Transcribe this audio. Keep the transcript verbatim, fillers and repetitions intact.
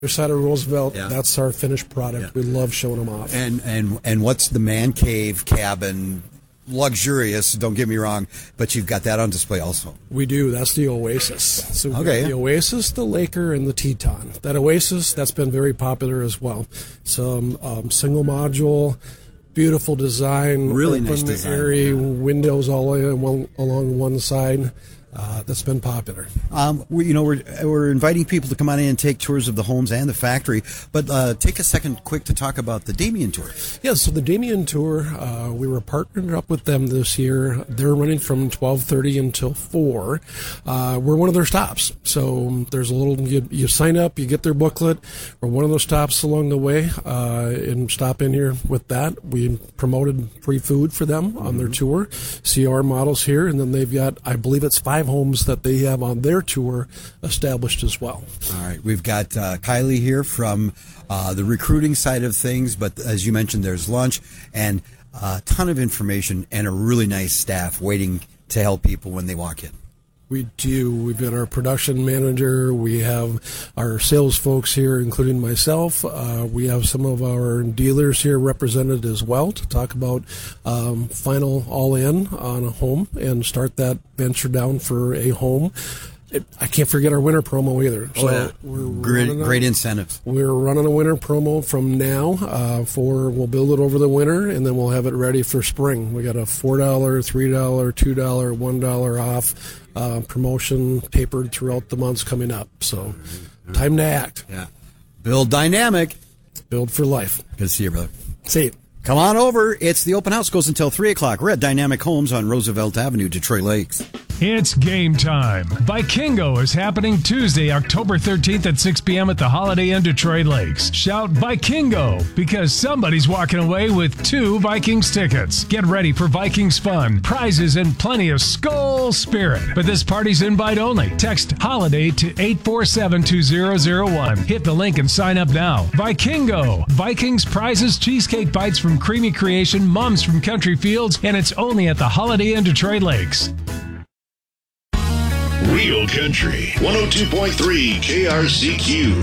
Other side of Roosevelt, Yeah. that's our finished product. Yeah. We love showing them off. And and and what's the man cave cabin? Luxurious, don't get me wrong, but you've got that on display also. We do. That's the Oasis. So we've got Okay. the Oasis, the Laker, and the Teton. That Oasis, that's been very popular as well. Some um, single module, beautiful design, Really open nice design, airy yeah. windows all the way one, along one side. Uh, that's been popular. Um, we, you know, we're we're inviting people to come on in and take tours of the homes and the factory, but uh, take a second, quick, to talk about the Damien Tour. Yeah, so the Damien Tour, uh, we were partnered up with them this year. They're running from twelve thirty until four. Uh, we're one of their stops. So there's a little, you, you sign up, you get their booklet. We're one of those stops along the way, uh, and stop in here with that. We promoted free food for them on their tour. See our models here, and then they've got, I believe it's five homes that they have on their tour established as well. All right, we've got uh, Kylie here from uh, the recruiting side of things, but as you mentioned, there's lunch and a ton of information and a really nice staff waiting to help people when they walk in. We do. We've got our production manager. We have our sales folks here, including myself. Uh, we have some of our dealers here represented as well to talk about um, final all-in on a home and start that venture down for a home. It, I can't forget our winter promo either. So Oh, yeah. we're Great, running a- great incentives. We're running a winter promo from now uh, for, we'll build it over the winter, and then we'll have it ready for spring. We got a four dollar, three dollar, two dollar, one dollar off uh, promotion tapered throughout the months coming up. So time to act. Yeah. Build dynamic. Build for life. Good to see you, brother. See you. Come on over. It's the open house. Goes until three o'clock. We're at Dynamic Homes on Roosevelt Avenue, Detroit Lakes. It's game time. Vikingo is happening Tuesday, October thirteenth at six p.m. at the Holiday Inn Detroit Lakes. Shout Vikingo because somebody's walking away with two Vikings tickets. Get ready for Vikings fun, prizes, and plenty of Skol spirit. But this party's invite only. Text HOLIDAY to eight four seven two zero zero one. Hit the link and sign up now. Vikingo. Vikings, prizes, cheesecake bites from Creamy Creation, mums from Country Fields, and it's only at the Holiday Inn Detroit Lakes. Real Country one oh two point three K R C Q.